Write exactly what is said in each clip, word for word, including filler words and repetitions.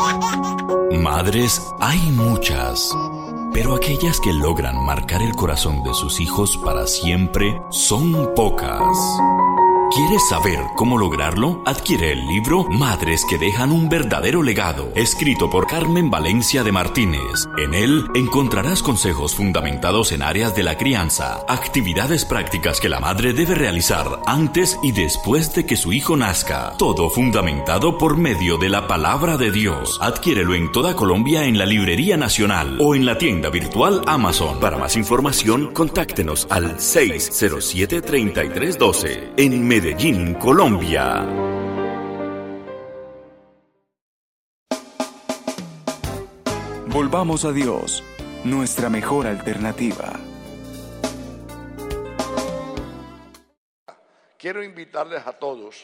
Madres hay muchas, pero aquellas que logran marcar el corazón de sus hijos para siempre son pocas. ¿Quieres saber cómo lograrlo? Adquiere el libro Madres que dejan un verdadero legado, escrito por Carmen Valencia de Martínez. En él encontrarás consejos fundamentados en áreas de la crianza, actividades prácticas que la madre debe realizar antes y después de que su hijo nazca. Todo fundamentado por medio de la palabra de Dios. Adquiérelo en toda Colombia en la Librería Nacional o en la tienda virtual Amazon. Para más información, contáctenos al seis cero siete, treinta y tres doce en Medellín, Colombia. Volvamos a Dios, nuestra mejor alternativa. Quiero invitarles a todos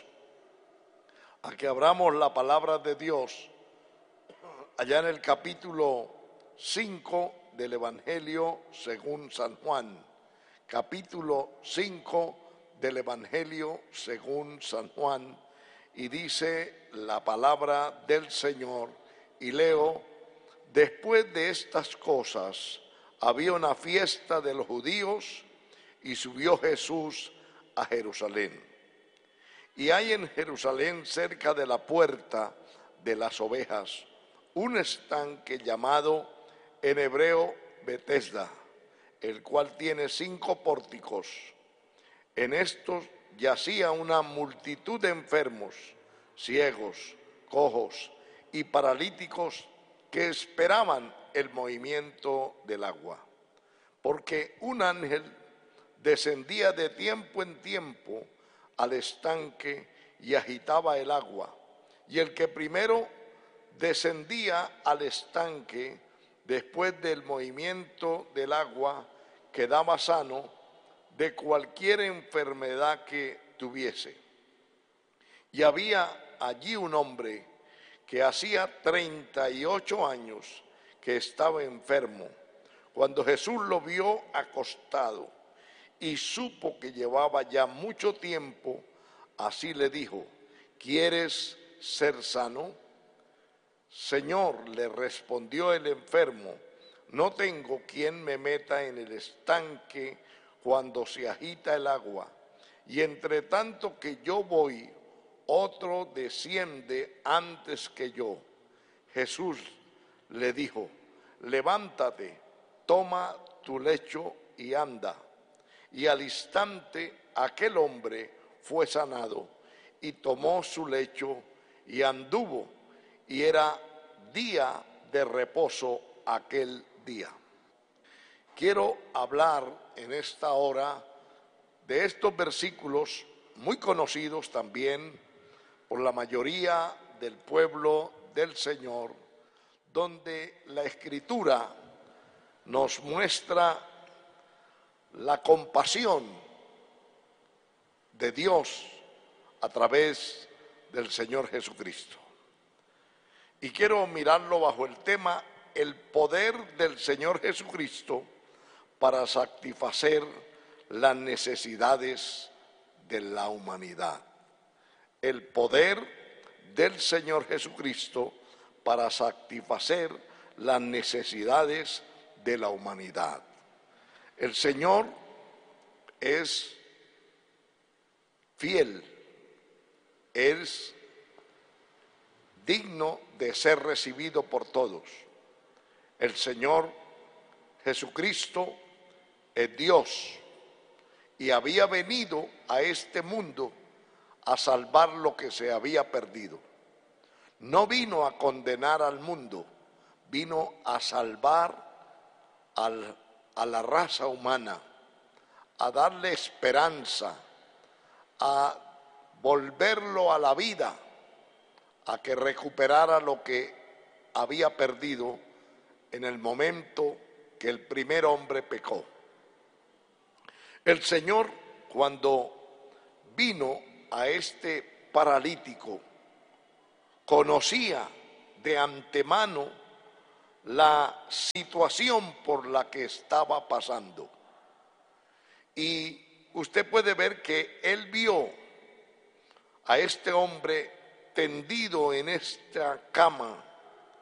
a que abramos la palabra de Dios allá en el capítulo cinco del Evangelio según San Juan. Capítulo cinco del Evangelio según San Juan, y dice la palabra del Señor, y leo: después de estas cosas había una fiesta de los judíos y subió Jesús a Jerusalén. Y hay en Jerusalén, cerca de la puerta de las ovejas, un estanque llamado en hebreo Betesda, el cual tiene cinco pórticos. En estos yacía una multitud de enfermos, ciegos, cojos y paralíticos que esperaban el movimiento del agua. Porque un ángel descendía de tiempo en tiempo al estanque y agitaba el agua. Y el que primero descendía al estanque después del movimiento del agua quedaba sano de cualquier enfermedad que tuviese. Y había allí un hombre que hacía treinta y ocho años que estaba enfermo. Cuando Jesús lo vio acostado y supo que llevaba ya mucho tiempo, así le dijo: ¿quieres ser sano? Señor, le respondió el enfermo, no tengo quien me meta en el estanque cuando se agita el agua, y entre tanto que yo voy, otro desciende antes que yo. Jesús le dijo: levántate, toma tu lecho y anda. Y al instante aquel hombre fue sanado y tomó su lecho y anduvo, y era día de reposo aquel día. Quiero hablar en esta hora de estos versículos muy conocidos también por la mayoría del pueblo del Señor, donde la Escritura nos muestra la compasión de Dios a través del Señor Jesucristo. Y quiero mirarlo bajo el tema: el poder del Señor Jesucristo para satisfacer las necesidades de la humanidad. El poder del Señor Jesucristo para satisfacer las necesidades de la humanidad. El Señor es fiel, es digno de ser recibido por todos. El Señor Jesucristo es Dios y había venido a este mundo a salvar lo que se había perdido. No vino a condenar al mundo, vino a salvar al, a la raza humana, a darle esperanza, a volverlo a la vida, a que recuperara lo que había perdido en el momento que el primer hombre pecó. El Señor, cuando vino a este paralítico, conocía de antemano la situación por la que estaba pasando. Y usted puede ver que él vio a este hombre tendido en esta cama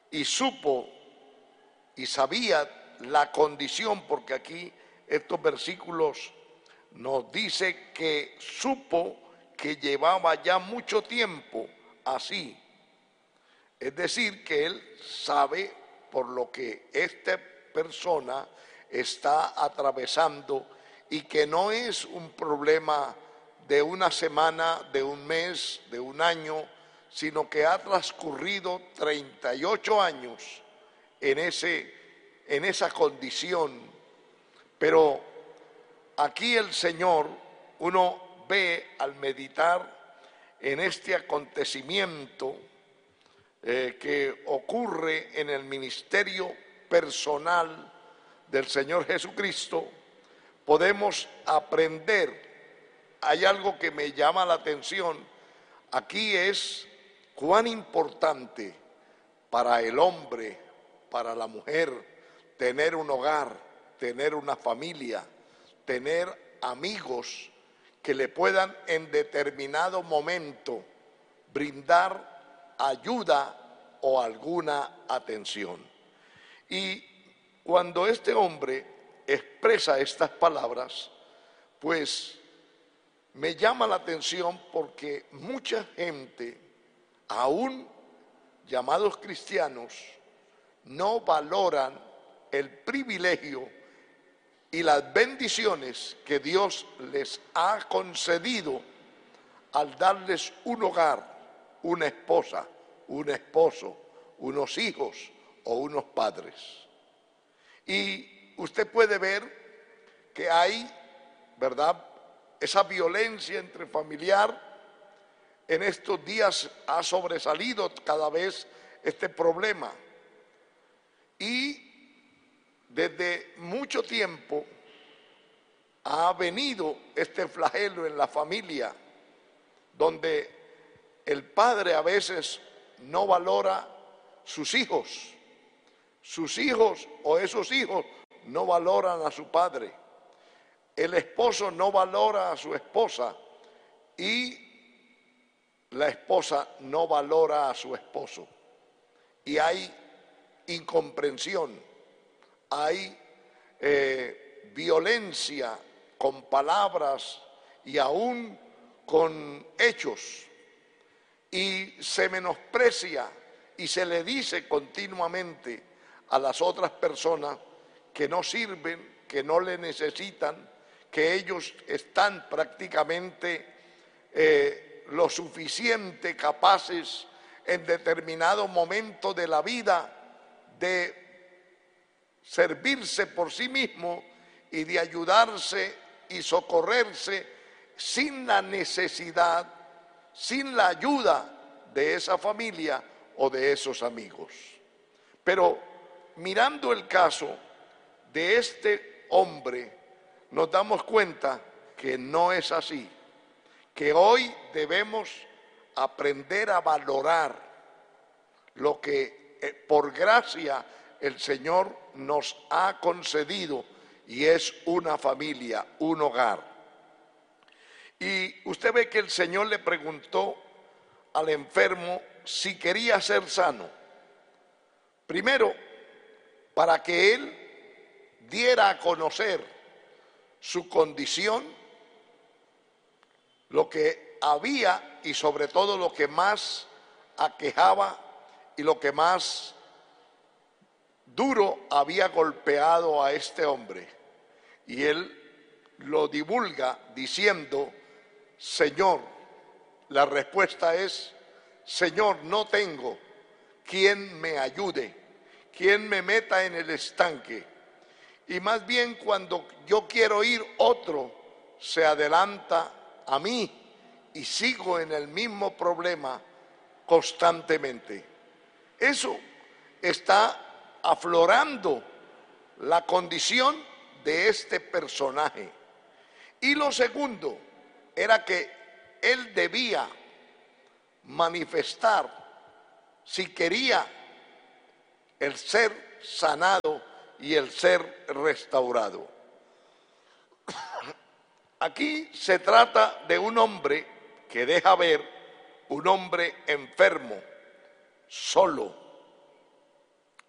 y supo y sabía la condición, porque aquí estos versículos nos dice que supo que llevaba ya mucho tiempo así. Es decir, que él sabe por lo que esta persona está atravesando y que no es un problema de una semana, de un mes, de un año, sino que ha transcurrido treinta y ocho años en, ese, en esa condición. Pero aquí el Señor, uno ve al meditar en este acontecimiento eh, que ocurre en el ministerio personal del Señor Jesucristo, podemos aprender. Hay algo que me llama la atención, aquí es cuán importante para el hombre, para la mujer, tener un hogar, tener una familia, tener amigos que le puedan en determinado momento brindar ayuda o alguna atención. Y cuando este hombre expresa estas palabras, pues me llama la atención porque mucha gente, aún llamados cristianos, no valoran el privilegio y las bendiciones que Dios les ha concedido al darles un hogar, una esposa, un esposo, unos hijos o unos padres. Y usted puede ver que hay, ¿verdad?, esa violencia entre familiar. En estos días ha sobresalido cada vez este problema. Y desde mucho tiempo ha venido este flagelo en la familia, donde el padre a veces no valora sus hijos, sus hijos o esos hijos no valoran a su padre, el esposo no valora a su esposa y la esposa no valora a su esposo. Y hay incomprensión, hay eh, violencia con palabras y aún con hechos, y se menosprecia y se le dice continuamente a las otras personas que no sirven, que no le necesitan, que ellos están prácticamente eh, lo suficiente capaces en determinado momento de la vida de servirse por sí mismo y de ayudarse y socorrerse sin la necesidad, sin la ayuda de esa familia o de esos amigos. Pero mirando el caso de este hombre, nos damos cuenta que no es así, que hoy debemos aprender a valorar lo que eh, por gracia el Señor nos ha concedido, y es una familia, un hogar. Y usted ve que el Señor le preguntó al enfermo si quería ser sano. Primero, para que él diera a conocer su condición, lo que había y sobre todo lo que más aquejaba y lo que más duro había golpeado a este hombre. Y él lo divulga diciendo: Señor, la respuesta es: Señor, no tengo quien me ayude, quien me meta en el estanque. Y más bien cuando yo quiero ir, otro se adelanta a mí y sigo en el mismo problema constantemente. Eso está aflorando la condición de este personaje. Y lo segundo era que él debía manifestar, si quería el ser sanado y el ser restaurado. Aquí se trata de un hombre que deja ver un hombre enfermo, solo,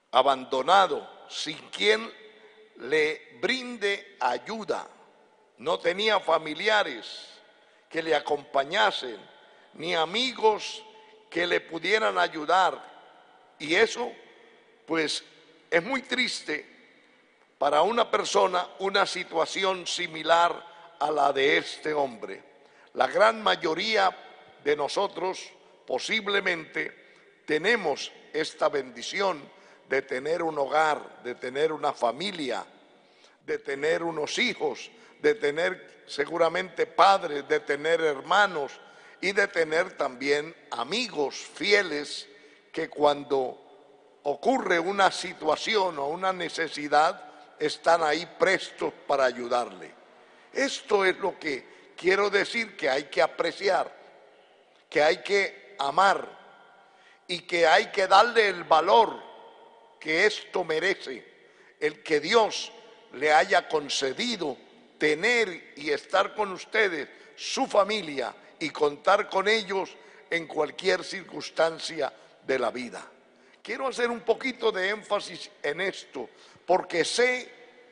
abandonado, sin quien le brinde ayuda. No tenía familiares que le acompañasen, ni amigos que le pudieran ayudar. Y eso, pues, es muy triste para una persona, una situación similar a la de este hombre. La gran mayoría de nosotros posiblemente tenemos esta bendición de tener un hogar, de tener una familia, de tener unos hijos, de tener seguramente padres, de tener hermanos y de tener también amigos fieles que cuando ocurre una situación o una necesidad están ahí prestos para ayudarle. Esto es lo que quiero decir que hay que apreciar, que hay que amar y que hay que darle el valor que esto merece, el que Dios le haya concedido tener y estar con ustedes, su familia, y contar con ellos en cualquier circunstancia de la vida. Quiero hacer un poquito de énfasis en esto, porque sé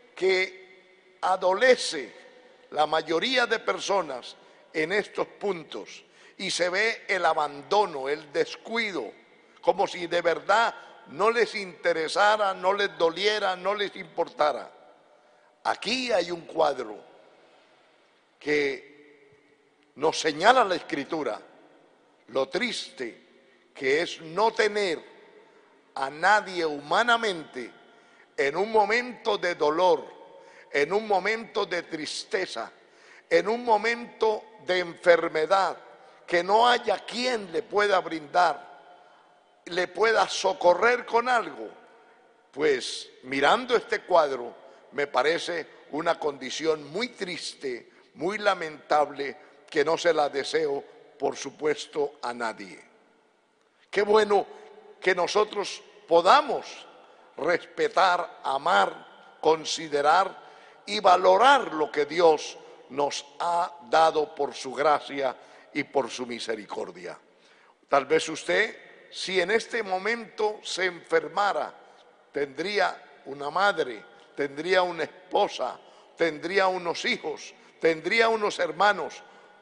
que adolece la mayoría de personas en estos puntos y se ve el abandono, el descuido, como si de verdad no les interesara, no les doliera, no les importara. Aquí hay un cuadro que nos señala la Escritura, lo triste que es no tener a nadie humanamente en un momento de dolor, en un momento de tristeza, en un momento de enfermedad, que no haya quien le pueda brindar, le pueda socorrer con algo. Pues mirando este cuadro me parece una condición muy triste, muy lamentable, que no se la deseo, por supuesto, a nadie. Qué bueno que nosotros podamos respetar, amar, considerar y valorar lo que Dios nos ha dado por su gracia y por su misericordia. Tal vez usted, si en este momento se enfermara, tendría una madre, tendría una esposa, tendría unos hijos, tendría unos hermanos,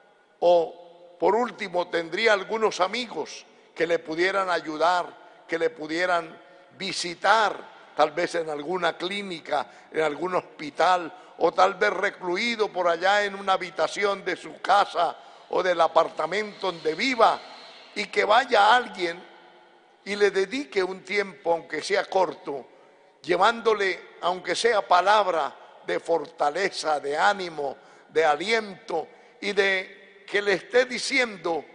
o por último tendría algunos amigos que le pudieran ayudar, que le pudieran visitar, tal vez en alguna clínica, en algún hospital, o tal vez recluido por allá en una habitación de su casa o del apartamento donde viva, y que vaya alguien y le dedique un tiempo, aunque sea corto, llevándole, aunque sea palabra de fortaleza, de ánimo, de aliento, y de que le esté diciendo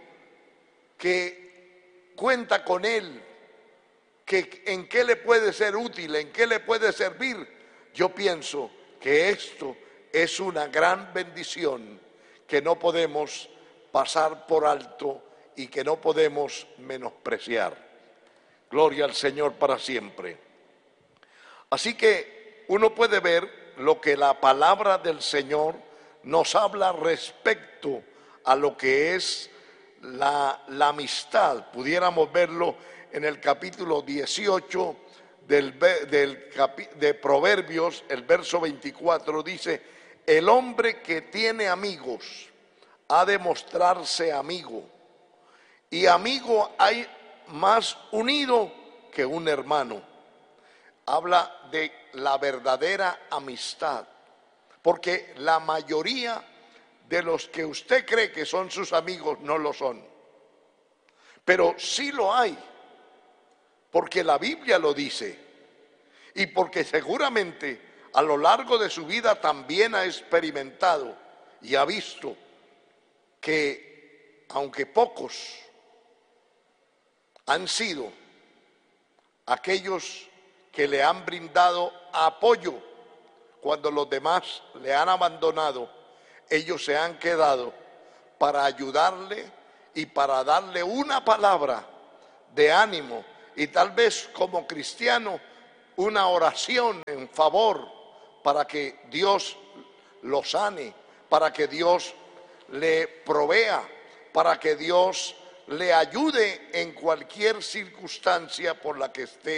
que cuenta con él, que en qué le puede ser útil, en qué le puede servir. Yo pienso que esto es una gran bendición que no podemos pasar por alto y que no podemos menospreciar. Gloria al Señor para siempre. Así que uno puede ver lo que la palabra del Señor nos habla respecto a lo que es la, la amistad. Pudiéramos verlo en el capítulo dieciocho del, del capi, de Proverbios, el verso veinticuatro dice: el hombre que tiene amigos ha de mostrarse amigo, y amigo hay más unido que un hermano. Habla de la verdadera amistad, porque la mayoría de los que usted cree que son sus amigos no lo son, pero sí lo hay, porque la Biblia lo dice, y porque seguramente a lo largo de su vida también ha experimentado y ha visto que, aunque pocos han sido aquellos que le han brindado apoyo cuando los demás le han abandonado, ellos se han quedado para ayudarle y para darle una palabra de ánimo, y tal vez como cristiano una oración en favor para que Dios lo sane, para que Dios le provea, para que Dios le ayude en cualquier circunstancia por la que esté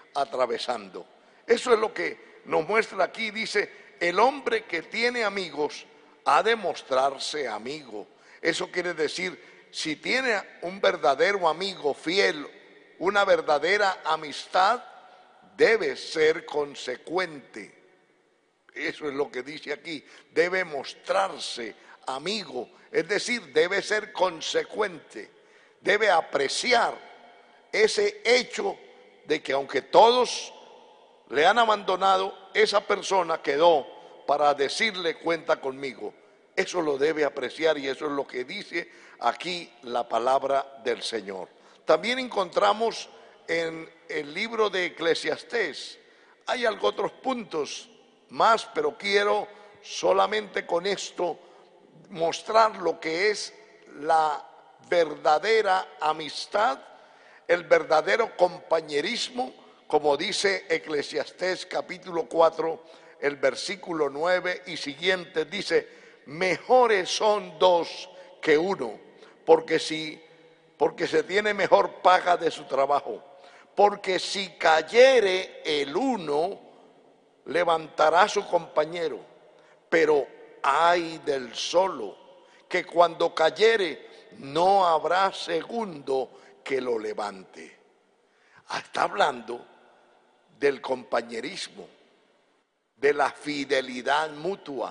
atravesando. Eso es lo que nos muestra aquí. Dice, el hombre que tiene amigos ha de mostrarse amigo. Eso quiere decir, si tiene un verdadero amigo fiel, una verdadera amistad, debe ser consecuente. Eso es lo que dice aquí, debe mostrarse amigo, es decir, debe ser consecuente, debe apreciar ese hecho de que aunque todos le han abandonado, esa persona quedó para decirle cuenta conmigo. Eso lo debe apreciar y eso es lo que dice aquí la palabra del Señor. También encontramos en el libro de Eclesiastés, hay algunos otros puntos más, pero quiero solamente con esto mostrar lo que es la verdadera amistad, el verdadero compañerismo, como dice Eclesiastés capítulo cuatro, el versículo nueve y siguiente, dice, mejores son dos que uno, porque si, porque se tiene mejor paga de su trabajo, porque si cayere el uno, levantará su compañero, pero ay del solo, que cuando cayere no habrá segundo que lo levante. Está hablando del compañerismo, de la fidelidad mutua.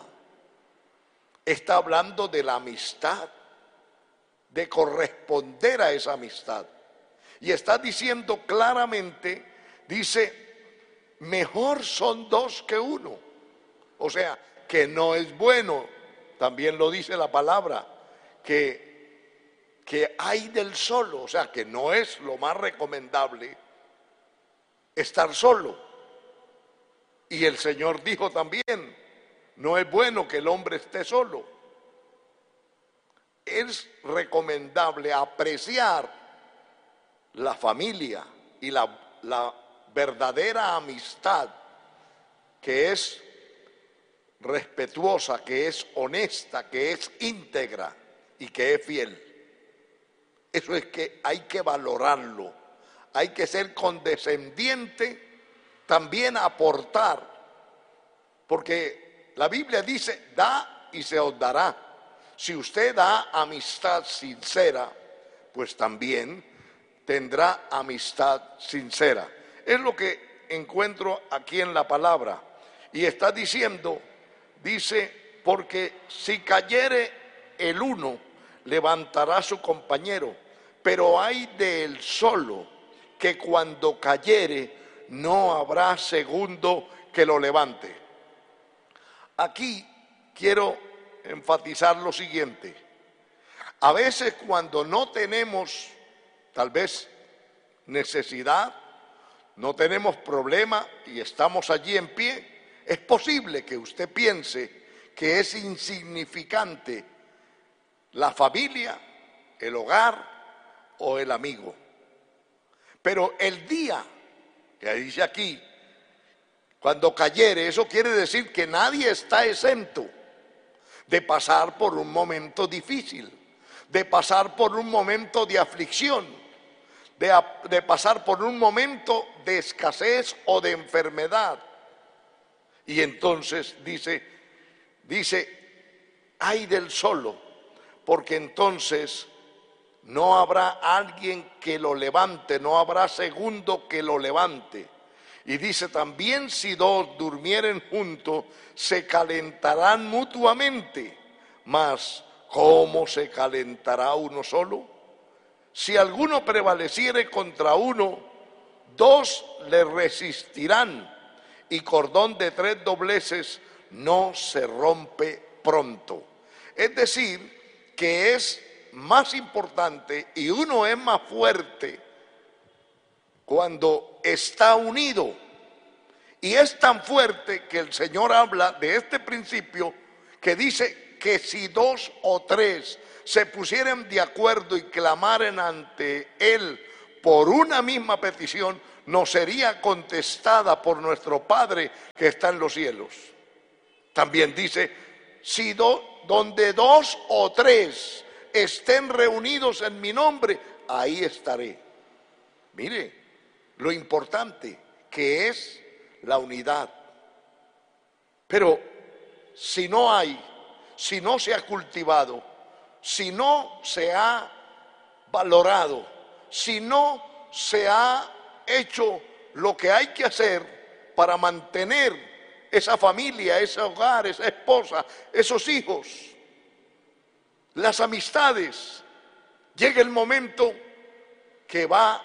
Está hablando de la amistad, de corresponder a esa amistad. Y está diciendo claramente, dice, mejor son dos que uno. O sea, que no es bueno, también lo dice la palabra, que, que hay del solo, o sea, que no es lo más recomendable estar solo. Y el Señor dijo también, no es bueno que el hombre esté solo. Es recomendable apreciar la familia y la, la verdadera amistad que es respetuosa, que es honesta, que es íntegra y que es fiel. Eso es que hay que valorarlo, hay que ser condescendiente, también aportar, porque la Biblia dice, da y se os dará. Si usted da amistad sincera, pues también tendrá amistad sincera. Es lo que encuentro aquí en la palabra. Y está diciendo, dice, porque si cayere el uno, levantará su compañero, pero hay del solo, que cuando cayere no habrá segundo que lo levante. Aquí quiero enfatizar lo siguiente. A veces cuando no tenemos tal vez necesidad, no tenemos problema y estamos allí en pie, es posible que usted piense que es insignificante la familia, el hogar o el amigo. Pero el día, que dice aquí, cuando cayere, eso quiere decir que nadie está exento de pasar por un momento difícil, de pasar por un momento de aflicción, de, de pasar por un momento de escasez o de enfermedad. Y entonces dice, dice, ay del solo, porque entonces no habrá alguien que lo levante, no habrá segundo que lo levante. Y dice también, si dos durmieren juntos, se calentarán mutuamente, mas ¿cómo se calentará uno solo? Si alguno prevaleciere contra uno, dos le resistirán, y cordón de tres dobleces no se rompe pronto. Es decir, que es más importante y uno es más fuerte cuando está unido. Y es tan fuerte que el Señor habla de este principio que dice que si dos o tres se pusieran de acuerdo y clamaran ante Él por una misma petición, nos sería contestada por nuestro Padre que está en los cielos. También dice, si do, donde dos o tres estén reunidos en mi nombre, ahí estaré. Mire, lo importante, que es la unidad. Pero si no hay, si no se ha cultivado, si no se ha valorado, si no se ha hecho lo que hay que hacer para mantener esa familia, ese hogar, esa esposa, esos hijos, las amistades, llega el momento que va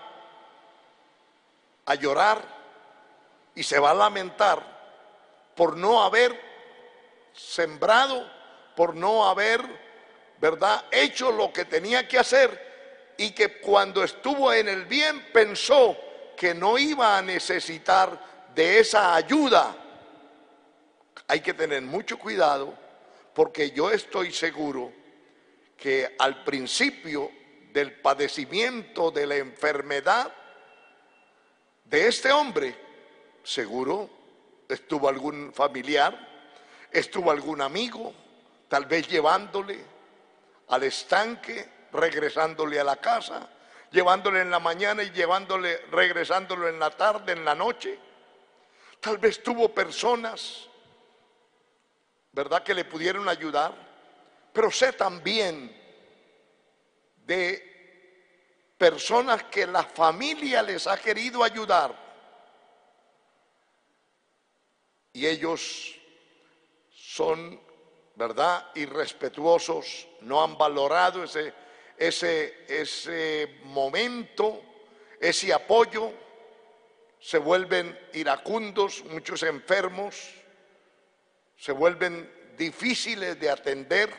a llorar y se va a lamentar por no haber sembrado, por no haber, ¿verdad?, hecho lo que tenía que hacer, y que cuando estuvo en el bien pensó que no iba a necesitar de esa ayuda. Hay que tener mucho cuidado, porque yo estoy seguro que al principio del padecimiento de la enfermedad de este hombre, seguro estuvo algún familiar, estuvo algún amigo, tal vez llevándole al estanque, regresándole a la casa, llevándole en la mañana y llevándole, regresándolo en la tarde, en la noche. Tal vez tuvo personas, ¿verdad?, que le pudieron ayudar, pero sé también de personas que la familia les ha querido ayudar y ellos son, ¿verdad?, irrespetuosos, no han valorado ese, ese, ese momento, ese apoyo, se vuelven iracundos, muchos enfermos, se vuelven difíciles de atender,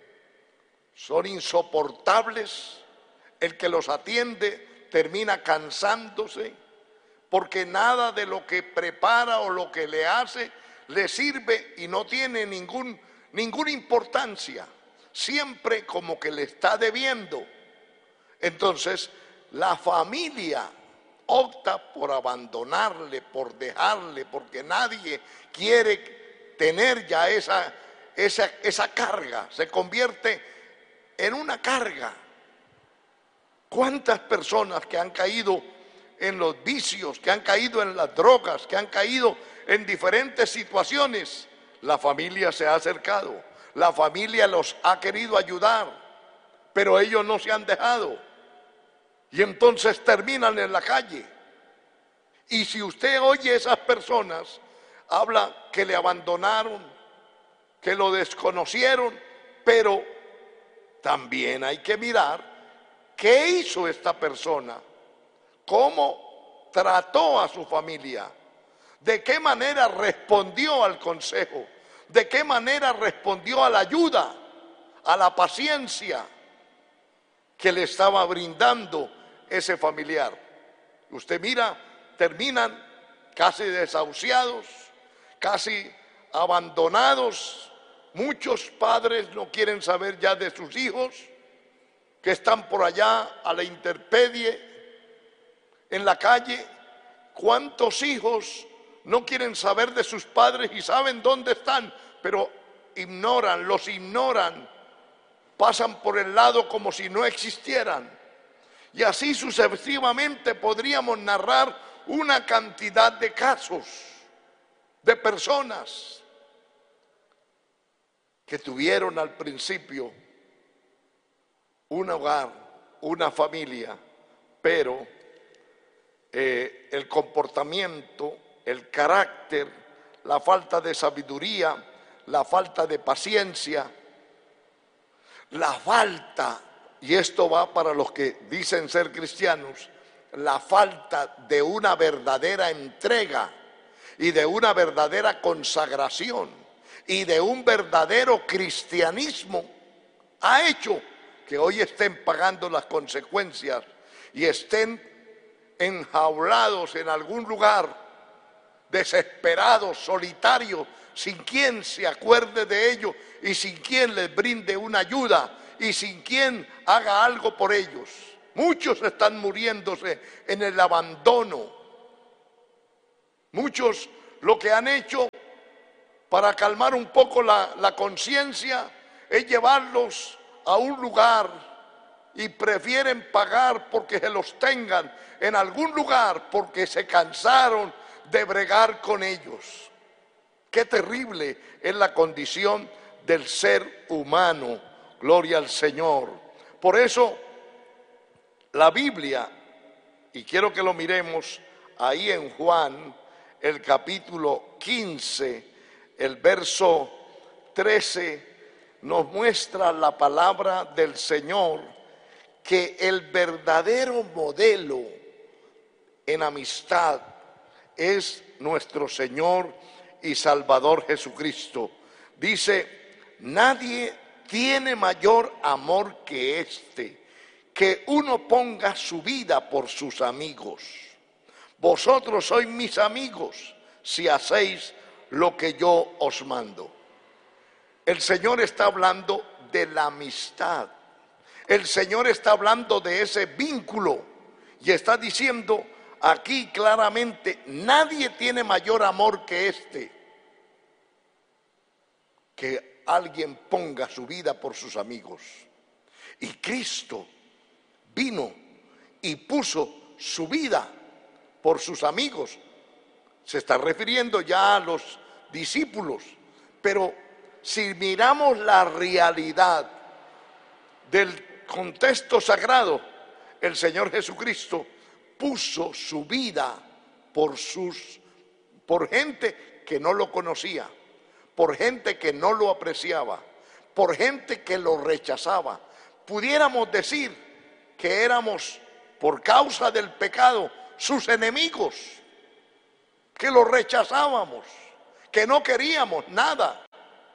son insoportables. El que los atiende termina cansándose, porque nada de lo que prepara o lo que le hace le sirve y no tiene ningún, ninguna importancia, siempre como que le está debiendo. Entonces la familia opta por abandonarle, por dejarle, porque nadie quiere tener ya esa, esa, esa carga, se convierte en una carga. ¿Cuántas personas que han caído en los vicios, que han caído en las drogas, que han caído en diferentes situaciones? La familia se ha acercado, la familia los ha querido ayudar, pero ellos no se han dejado. Y entonces terminan en la calle. Y si usted oye a esas personas, habla que le abandonaron, que lo desconocieron, pero también hay que mirar qué hizo esta persona, cómo trató a su familia, de qué manera respondió al consejo, de qué manera respondió a la ayuda, a la paciencia que le estaba brindando ese familiar. Usted mira, terminan casi desahuciados, casi abandonados. Muchos padres no quieren saber ya de sus hijos, que están por allá a la intemperie, en la calle. ¿Cuántos hijos no quieren saber de sus padres y saben dónde están, pero ignoran, los ignoran, pasan por el lado como si no existieran? Y así sucesivamente podríamos narrar una cantidad de casos de personas que tuvieron al principio un hogar, una familia, pero eh, el comportamiento, el carácter, la falta de sabiduría, la falta de paciencia, la falta, y esto va para los que dicen ser cristianos, la falta de una verdadera entrega y de una verdadera consagración y de un verdadero cristianismo ha hecho que hoy estén pagando las consecuencias y estén enjaulados en algún lugar, desesperados, solitarios, sin quien se acuerde de ellos y sin quien les brinde una ayuda y sin quien haga algo por ellos. Muchos están muriéndose en el abandono. Muchos lo que han hecho para calmar un poco la, la conciencia es llevarlos a un lugar y prefieren pagar porque se los tengan en algún lugar, porque se cansaron de bregar con ellos. Qué terrible es la condición del ser humano. Gloria al Señor. Por eso la Biblia, y quiero que lo miremos ahí en Juan, el capítulo quince, el verso trece, nos muestra la palabra del Señor, que el verdadero modelo en amistad es nuestro Señor y Salvador Jesucristo. Dice: nadie tiene mayor amor que este, que uno ponga su vida por sus amigos. Vosotros sois mis amigos si hacéis lo que yo os mando. El Señor está hablando de la amistad. El Señor está hablando de ese vínculo y está diciendo aquí claramente: nadie tiene mayor amor que este, que alguien ponga su vida por sus amigos. Y Cristo vino y puso su vida por sus amigos. Se está refiriendo ya a los discípulos, pero si miramos la realidad del contexto sagrado, el Señor Jesucristo puso su vida por sus, por gente que no lo conocía, por gente que no lo apreciaba, por gente que lo rechazaba. Pudiéramos decir que éramos, por causa del pecado, sus enemigos, que lo rechazábamos, que no queríamos nada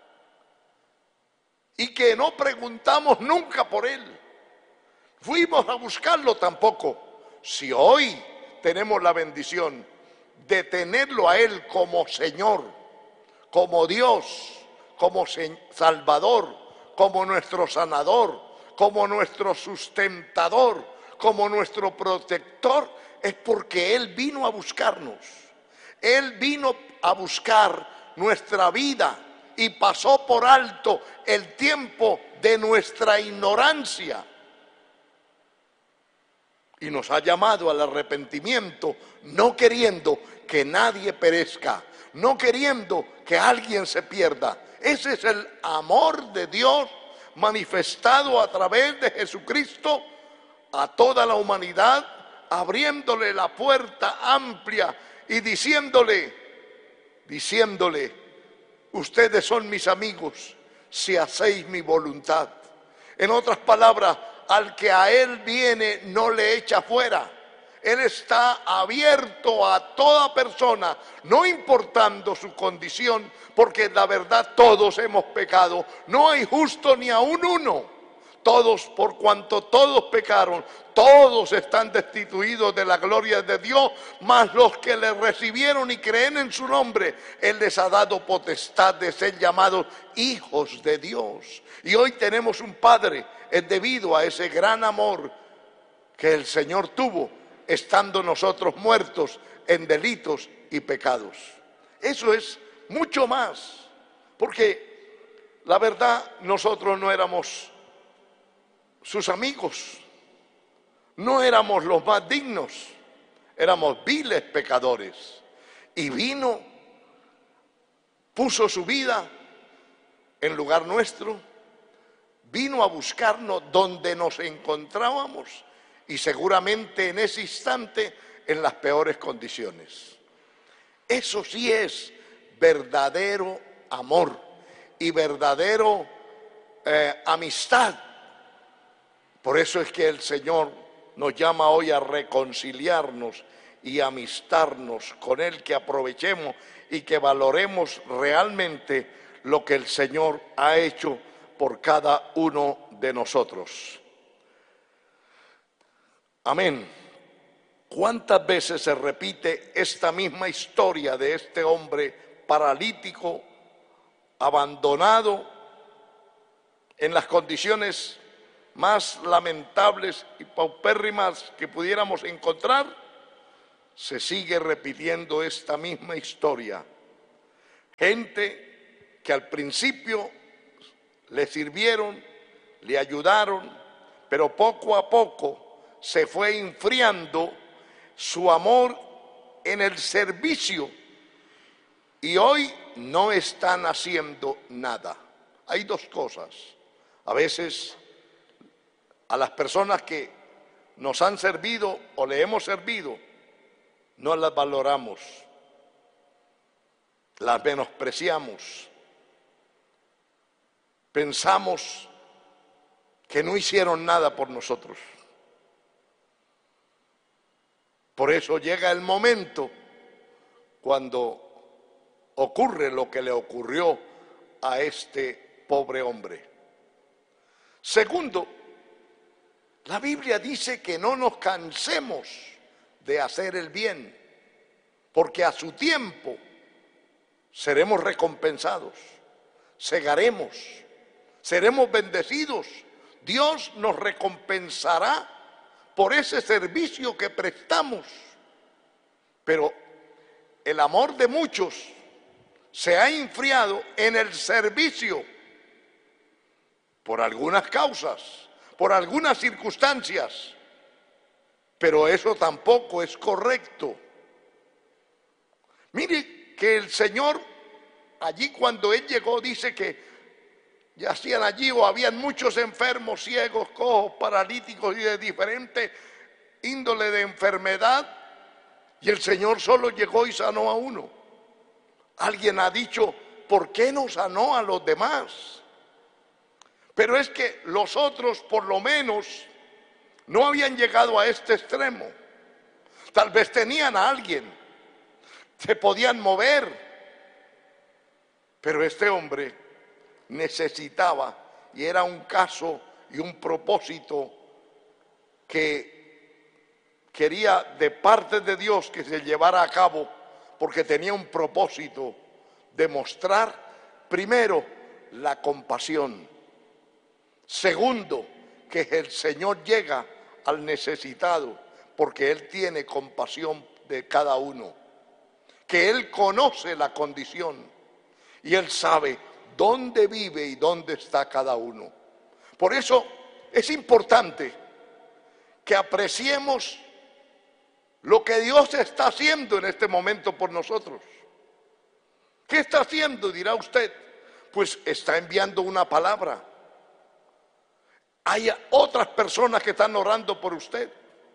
y que no preguntamos nunca por él. Fuimos a buscarlo tampoco. Si hoy tenemos la bendición de tenerlo a él como Señor, como Dios, como Salvador, como nuestro sanador, como nuestro sustentador, como nuestro protector, es porque él vino a buscarnos. Él vino a buscar nuestra vida y pasó por alto el tiempo de nuestra ignorancia y nos ha llamado al arrepentimiento, no queriendo que nadie perezca, no queriendo que alguien se pierda. Ese es el amor de Dios manifestado a través de Jesucristo a toda la humanidad, abriéndole la puerta amplia y diciéndole, diciéndole: ustedes son mis amigos si hacéis mi voluntad. En otras palabras, al que a él viene no le echa fuera. Él está abierto a toda persona, no importando su condición, porque la verdad todos hemos pecado. No hay justo ni aun uno. Todos, por cuanto todos pecaron, todos están destituidos de la gloria de Dios, mas los que le recibieron y creen en su nombre, Él les ha dado potestad de ser llamados hijos de Dios. Y hoy tenemos un Padre, es debido a ese gran amor que el Señor tuvo, estando nosotros muertos en delitos y pecados. Eso es mucho más, porque la verdad nosotros no éramos sus amigos, no éramos los más dignos, éramos viles pecadores. Y vino, puso su vida en lugar nuestro, vino a buscarnos donde nos encontrábamos y seguramente en ese instante en las peores condiciones. Eso sí es verdadero amor y verdadero eh, amistad. Por eso es que el Señor nos llama hoy a reconciliarnos y amistarnos con Él, que aprovechemos y que valoremos realmente lo que el Señor ha hecho por cada uno de nosotros. Amén. ¿Cuántas veces se repite esta misma historia de este hombre paralítico, abandonado, en las condiciones más lamentables y paupérrimas que pudiéramos encontrar? Se sigue repitiendo esta misma historia. Gente que al principio le sirvieron, le ayudaron, pero poco a poco se fue enfriando su amor en el servicio y hoy no están haciendo nada. Hay dos cosas. A veces a las personas que nos han servido o le hemos servido, no las valoramos, las menospreciamos, pensamos que no hicieron nada por nosotros. Por eso llega el momento cuando ocurre lo que le ocurrió a este pobre hombre. Segundo, la Biblia dice que no nos cansemos de hacer el bien, porque a su tiempo seremos recompensados, segaremos, seremos bendecidos. Dios nos recompensará por ese servicio que prestamos. Pero el amor de muchos se ha enfriado en el servicio por algunas causas, por algunas circunstancias, pero eso tampoco es correcto. Mire que el Señor, allí cuando Él llegó, dice que yacían allí o habían muchos enfermos, ciegos, cojos, paralíticos y de diferente índole de enfermedad, y el Señor solo llegó y sanó a uno. Alguien ha dicho, ¿por qué no sanó a los demás? Pero es que los otros por lo menos no habían llegado a este extremo. Tal vez tenían a alguien, se podían mover, pero este hombre necesitaba, y era un caso y un propósito que quería de parte de Dios que se llevara a cabo, porque tenía un propósito de mostrar primero la compasión. Segundo, que el Señor llega al necesitado porque Él tiene compasión de cada uno, que Él conoce la condición y Él sabe dónde vive y dónde está cada uno. Por eso es importante que apreciemos lo que Dios está haciendo en este momento por nosotros. ¿Qué está haciendo? Dirá usted. Pues está enviando una palabra. Hay otras personas que están orando por usted.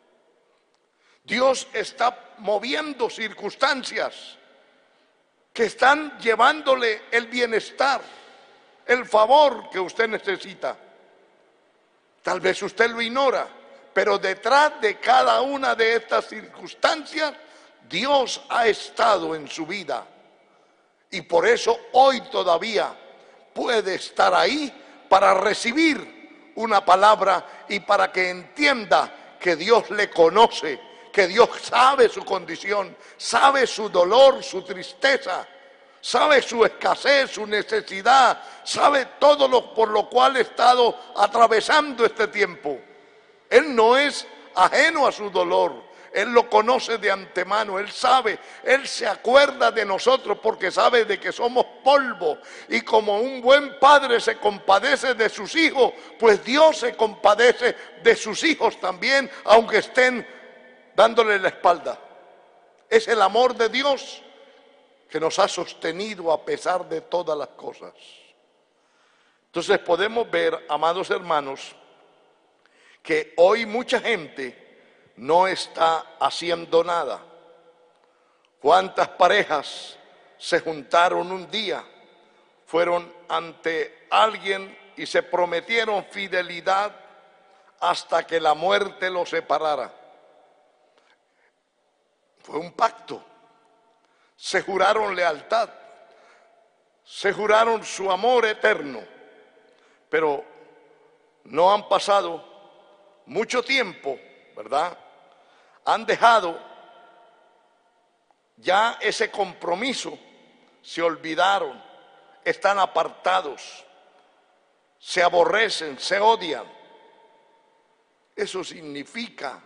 Dios está moviendo circunstancias que están llevándole el bienestar, el favor que usted necesita. Tal vez usted lo ignora, pero detrás de cada una de estas circunstancias, Dios ha estado en su vida. Y por eso hoy todavía puede estar ahí para recibir una palabra y para que entienda que Dios le conoce, que Dios sabe su condición, sabe su dolor, su tristeza, sabe su escasez, su necesidad, sabe todo lo por lo cual ha estado atravesando este tiempo. Él no es ajeno a su dolor, Él lo conoce de antemano, Él sabe, Él se acuerda de nosotros porque sabe de que somos polvo. Y como un buen padre se compadece de sus hijos, pues Dios se compadece de sus hijos también, aunque estén dándole la espalda. Es el amor de Dios que nos ha sostenido a pesar de todas las cosas. Entonces podemos ver, amados hermanos, que hoy mucha gente no está haciendo nada. ¿Cuántas parejas se juntaron un día, fueron ante alguien y se prometieron fidelidad hasta que la muerte los separara? Fue un pacto. Se juraron lealtad, se juraron su amor eterno, pero no han pasado mucho tiempo, ¿verdad? Han dejado ya ese compromiso, se olvidaron, están apartados, se aborrecen, se odian. Eso significa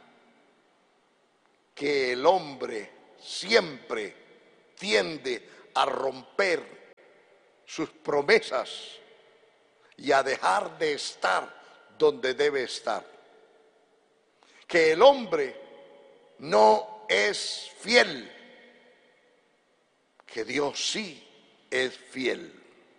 que el hombre siempre tiende a romper sus promesas y a dejar de estar donde debe estar. Que el hombre no es fiel que Dios sí es fiel.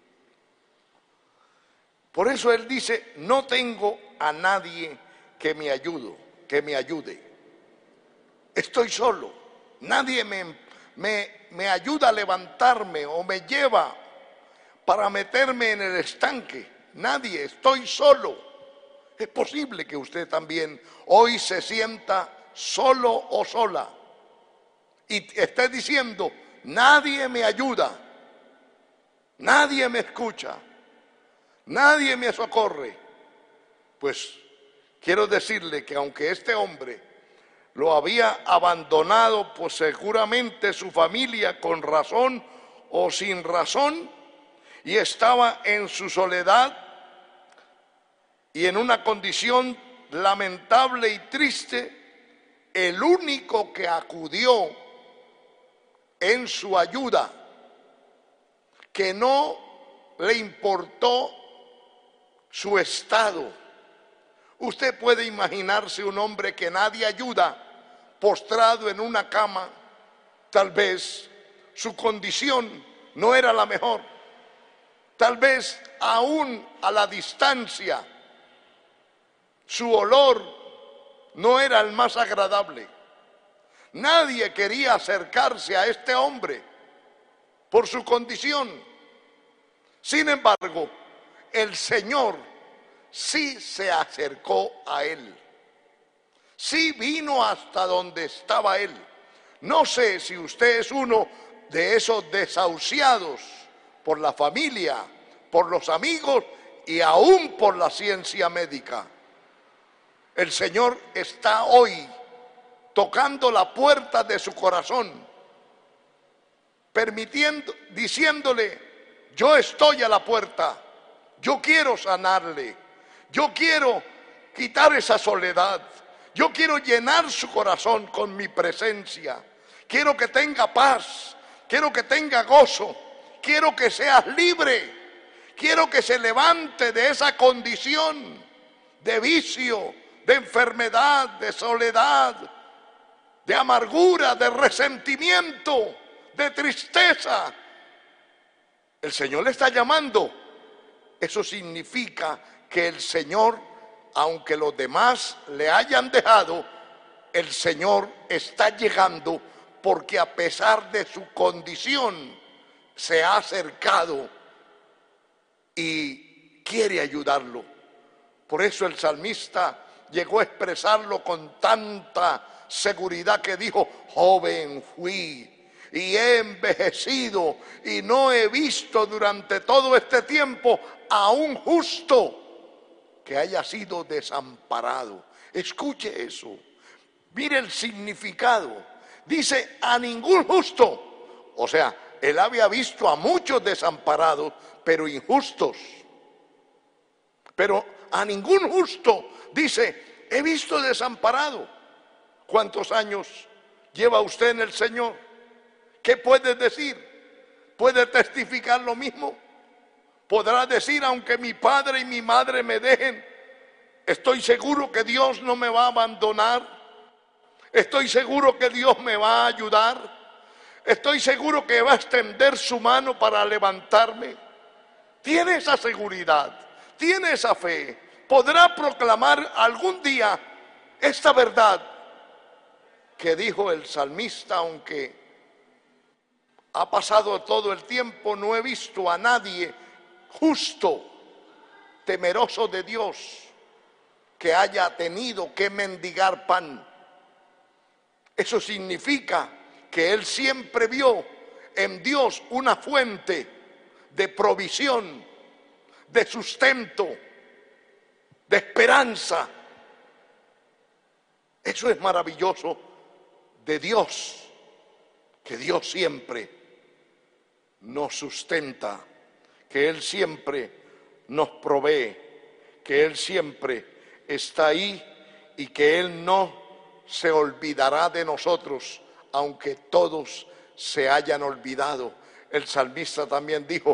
Por eso él dice, no tengo a nadie que me ayude, que me ayude. Estoy solo. Nadie me, me, me ayuda a levantarme o me lleva para meterme en el estanque. Nadie, estoy solo. Es posible que usted también hoy se sienta solo o sola y esté diciendo, nadie me ayuda, nadie me escucha, nadie me socorre. Pues quiero decirle que aunque este hombre lo había abandonado, pues seguramente su familia con razón o sin razón, y estaba en su soledad y en una condición lamentable y triste, el único que acudió en su ayuda, que no le importó su estado. Usted puede imaginarse un hombre que nadie ayuda, postrado en una cama. Tal vez su condición no era la mejor. Tal vez aún a la distancia su olor no era el más agradable. Nadie quería acercarse a este hombre por su condición. Sin embargo, el Señor sí se acercó a él. Sí vino hasta donde estaba él. No sé si usted es uno de esos desahuciados por la familia, por los amigos y aún por la ciencia médica. El Señor está hoy tocando la puerta de su corazón, permitiendo, diciéndole, yo estoy a la puerta, yo quiero sanarle, yo quiero quitar esa soledad, yo quiero llenar su corazón con mi presencia, quiero que tenga paz, quiero que tenga gozo, quiero que seas libre, quiero que se levante de esa condición de vicio, de enfermedad, de soledad, de amargura, de resentimiento, de tristeza. El Señor le está llamando. Eso significa que el Señor, aunque los demás le hayan dejado, el Señor está llegando porque a pesar de su condición se ha acercado y quiere ayudarlo. Por eso el salmista llegó a expresarlo con tanta seguridad que dijo, joven fui y he envejecido y no he visto durante todo este tiempo a un justo que haya sido desamparado. Escuche eso, mire el significado. Dice a ningún justo, o sea, él había visto a muchos desamparados, pero injustos. Pero a ningún justo, dice, he visto desamparado. ¿Cuántos años lleva usted en el Señor? ¿Qué puede decir? ¿Puede testificar lo mismo? ¿Podrá decir, aunque mi padre y mi madre me dejen, estoy seguro que Dios no me va a abandonar? Estoy seguro que Dios me va a ayudar. Estoy seguro que va a extender su mano para levantarme. Tiene esa seguridad, tiene esa fe. Podrá proclamar algún día esta verdad que dijo el salmista, aunque ha pasado todo el tiempo, no he visto a nadie justo, temeroso de Dios, que haya tenido que mendigar pan. Eso significa que él siempre vio en Dios una fuente de provisión, de sustento, de esperanza. Eso es maravilloso de Dios, que Dios siempre nos sustenta, que Él siempre nos provee, que Él siempre está ahí y que Él no se olvidará de nosotros, aunque todos se hayan olvidado. El salmista también dijo,